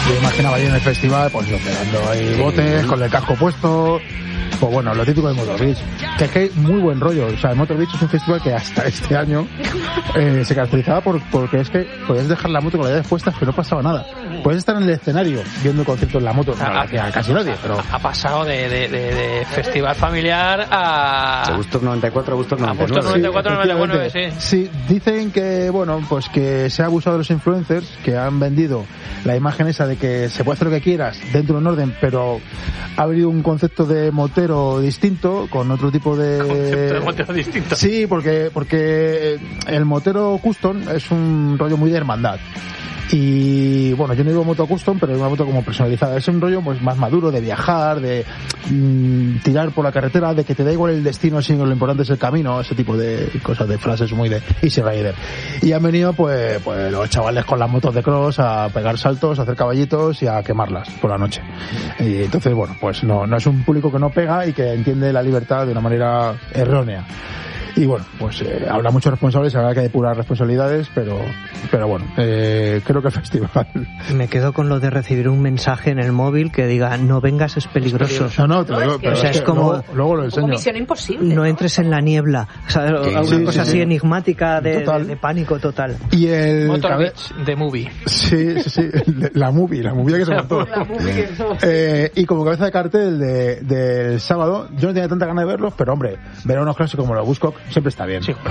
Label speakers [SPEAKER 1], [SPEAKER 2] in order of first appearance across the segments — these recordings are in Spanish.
[SPEAKER 1] Yo imaginaba ahí en el festival, pues yo pegando ahí botes, con el casco puesto, pues bueno, lo típico de Motor Beach. Que es que hay muy buen rollo. O sea, el Motor Beach es un festival que hasta este año se caracterizaba porque es que podías dejar la moto con las llaves puestas que no pasaba nada. Puedes estar en el escenario viendo el concierto en la moto, no lo hacía casi nadie, pero...
[SPEAKER 2] Ha pasado de festival familiar a...
[SPEAKER 3] De Woodstock 94 a Woodstock 99.
[SPEAKER 2] A Woodstock 94 a 99, sí.
[SPEAKER 1] Sí, dicen que, bueno, pues que se ha abusado de los influencers, que han vendido la imagen esa de que se puede hacer lo que quieras dentro de un orden, pero ha habido un concepto de motero distinto, con otro tipo de...
[SPEAKER 2] Concepto de motero distinto.
[SPEAKER 1] Sí, porque el motero custom es un rollo muy de hermandad. Y bueno, yo no digo moto custom, pero es una moto como personalizada. Es un rollo pues más maduro de viajar, de tirar por la carretera, de que te da igual el destino, sino lo importante es el camino, ese tipo de cosas, de frases muy de Easy Rider. Y han venido pues los chavales con las motos de cross a pegar saltos, a hacer caballitos y a quemarlas por la noche. Y entonces, bueno, pues no es un público que no pega y que entiende la libertad de una manera errónea. Y bueno, pues habrá muchos responsables, habrá que depurar responsabilidades, pero bueno, creo que el festival...
[SPEAKER 4] Me quedo con lo de recibir un mensaje en el móvil que diga, no vengas, es peligroso.
[SPEAKER 1] No, te lo digo, pero
[SPEAKER 4] o sea, es como...
[SPEAKER 1] Luego lo enseño.
[SPEAKER 5] Como misión imposible.
[SPEAKER 4] No entres en la niebla. O sea, una cosa así enigmática de pánico total.
[SPEAKER 1] Y el...
[SPEAKER 2] Motor Beach, The Movie.
[SPEAKER 1] Sí. La movie que se montó. Y como cabeza de cartel del sábado, yo no tenía tanta ganas de verlos, pero hombre, ver a unos clásicos como los Buzzcock siempre está bien.
[SPEAKER 2] Sí, hombre.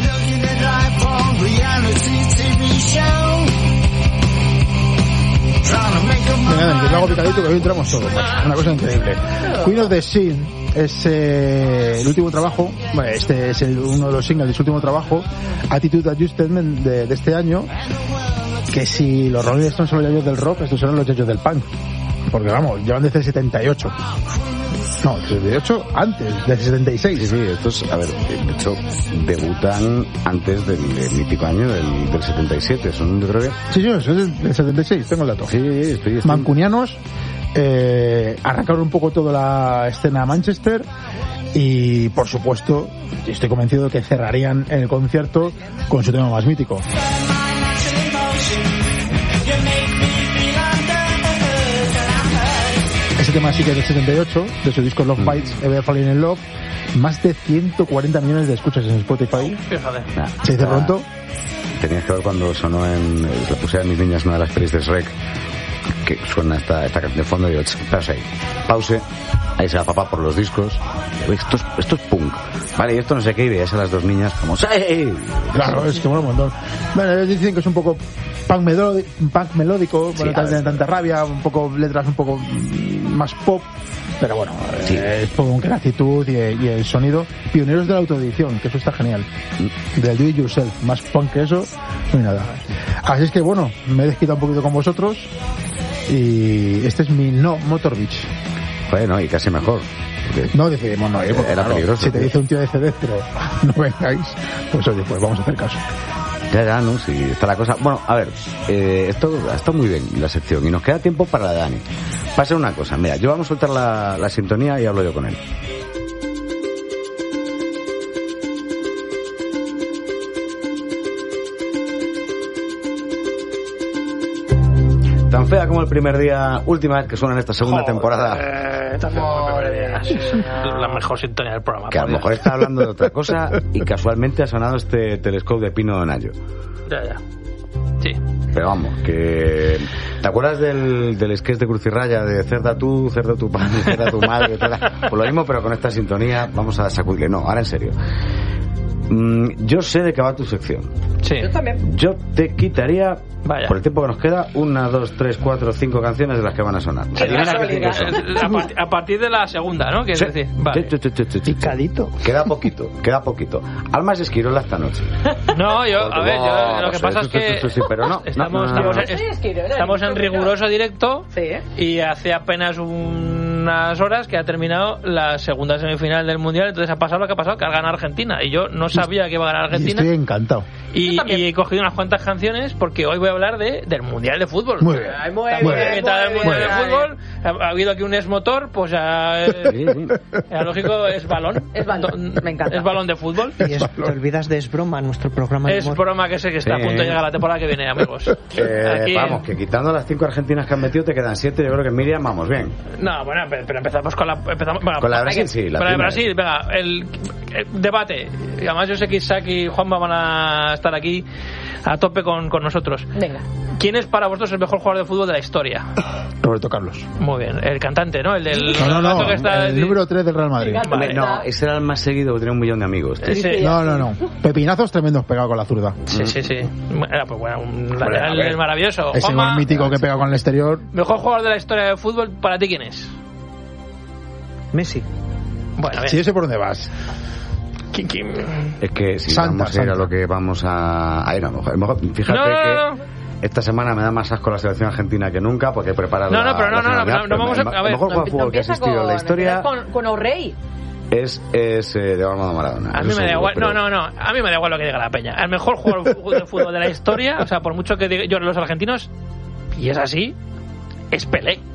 [SPEAKER 1] Venga, yo lo hago picadito que hoy entramos todos. Una cosa increíble. Queen of the Scene es el último trabajo, bueno, este es uno de los singles de su último trabajo, Attitude Adjustment de este año, que si los Rolling Stones son los yayos del rock, estos son los yayos del punk. Porque vamos, llevan desde el 78. No, 78 antes, del 76.
[SPEAKER 3] Sí, estos, a ver, de hecho, debutan antes del mítico año del 77. Son, yo creo que...
[SPEAKER 1] Sí, son del 76, tengo el dato.
[SPEAKER 3] Sí, estoy...
[SPEAKER 1] Mancunianos, arrancaron un poco toda la escena Manchester y, por supuesto, estoy convencido de que cerrarían el concierto con su tema más mítico. Ese tema sí que es del 78, de su disco Love Bites, Ever Falling in Love. Más de 140 millones de escuchas en Spotify.
[SPEAKER 2] Fíjate.
[SPEAKER 1] Se dice pronto.
[SPEAKER 3] Tenías que ver cuando sonó la puse a mis niñas una de las pelis de Shrek, que suena esta canción de fondo y digo, pause, ahí se va papá por los discos, esto es punk, vale, y esto no sé qué, y veías a las dos niñas como ¡sí!
[SPEAKER 1] Claro, es que mola un montón. Bueno, ellos dicen que es un poco punk melódico, bueno, no tiene tanta rabia, un poco letras un poco más pop, pero bueno, sí. Es punk, la actitud y el sonido. Pioneros de la autoedición, que eso está genial, del do it yourself, más punk que eso, no hay nada. Así es que bueno, me he desquitado un poquito con vosotros y este es mi no Motor Beach.
[SPEAKER 3] Bueno, y casi mejor.
[SPEAKER 1] No decimos no, porque
[SPEAKER 3] era peligroso.
[SPEAKER 1] Si te dice un tío de CD, pero no vengáis, pues oye, pues vamos a hacer caso.
[SPEAKER 3] Ya, ¿no? Sí, está la cosa. Bueno, a ver, esto está muy bien la sección y nos queda tiempo para la Dani. Pasa una cosa, mira, yo vamos a soltar la sintonía y hablo yo con él. Tan fea como el primer día, última vez que suena en esta segunda temporada.
[SPEAKER 2] Tan fea como el primer día. Es la mejor sintonía del programa.
[SPEAKER 3] Que a lo mejor está hablando de otra cosa y casualmente ha sonado este telescopio de Pino Donaggio.
[SPEAKER 2] Ya. Sí.
[SPEAKER 3] Pero vamos, que... ¿Te acuerdas del sketch de Cruz y Raya de cerda tú, cerda tu padre, cerda tu madre? Pues lo mismo, pero con esta sintonía vamos a sacudirle. No, ahora en serio. Yo sé de qué va tu sección.
[SPEAKER 2] Sí.
[SPEAKER 5] Yo también.
[SPEAKER 3] Yo te quitaría,
[SPEAKER 2] vaya,
[SPEAKER 3] por el tiempo que nos queda, 1, 2, 3, 4, 5 canciones de las que van a sonar.
[SPEAKER 2] A partir de la segunda, ¿no? ¿Quieres decir? Vale.
[SPEAKER 4] Picadito.
[SPEAKER 3] Queda poquito. Almas Esquirola esta noche.
[SPEAKER 2] No, lo que pasa es que
[SPEAKER 3] pero no,
[SPEAKER 2] estamos en riguroso directo.
[SPEAKER 5] Sí.
[SPEAKER 2] Y hace apenas un unas horas que ha terminado la segunda semifinal del Mundial, entonces ha pasado lo que ha pasado, que ha ganado Argentina, y yo no sabía que iba a ganar Argentina.
[SPEAKER 1] Estoy encantado.
[SPEAKER 2] Y he cogido unas cuantas canciones porque hoy voy a hablar del Mundial de Fútbol.
[SPEAKER 1] Muy bien.
[SPEAKER 2] Del Mundial de Fútbol. Ha habido aquí un motor, pues ya... Ya lógico, es balón.
[SPEAKER 5] Es balón, me encanta.
[SPEAKER 2] Es balón de fútbol.
[SPEAKER 4] Y te olvidas de Es Broma, nuestro programa.
[SPEAKER 2] Es broma, que sé que está a punto de llegar la temporada que viene, amigos. Aquí...
[SPEAKER 3] Vamos, que quitando las 5 argentinas que han metido te quedan 7. Yo creo que Miriam, vamos bien.
[SPEAKER 2] No, bueno, pero empezamos con la...
[SPEAKER 3] Con la de Brasil, sí.
[SPEAKER 2] La de Brasil, venga, el debate. Además yo sé que Isaac y Juanma van a estar aquí a tope con nosotros.
[SPEAKER 5] Venga.
[SPEAKER 2] ¿Quién es para vosotros el mejor jugador de fútbol de la historia?
[SPEAKER 1] Roberto Carlos.
[SPEAKER 2] Muy bien. El cantante, ¿no? El del...
[SPEAKER 1] No,
[SPEAKER 2] que está
[SPEAKER 1] el número 3 del Real Madrid.
[SPEAKER 2] Vale.
[SPEAKER 3] No, ese era el más seguido, que tenía 1 millón de amigos.
[SPEAKER 1] No. Pepinazos tremendos pegado con la zurda.
[SPEAKER 2] Sí. Era pues bueno, el maravilloso.
[SPEAKER 1] Ese gol mítico que pega con el exterior.
[SPEAKER 2] ¿Mejor jugador de la historia del fútbol para ti quién es?
[SPEAKER 4] Messi.
[SPEAKER 2] Bueno, bien.
[SPEAKER 1] Sí, yo sé por dónde vas.
[SPEAKER 3] Es que si vamos a ir a lo que vamos a ir, a lo mejor, fíjate que esta semana me da más asco la selección argentina que nunca porque he preparado
[SPEAKER 2] no vamos a ver.
[SPEAKER 3] El mejor jugador de fútbol que ha existido en la historia
[SPEAKER 5] con O'Reilly.
[SPEAKER 3] es de Armando Maradona.
[SPEAKER 2] A mí me da igual, a mí me da igual lo que diga la peña. El mejor jugador de fútbol de la historia, o sea, por mucho que diga yo los argentinos, y es así, es Pelé.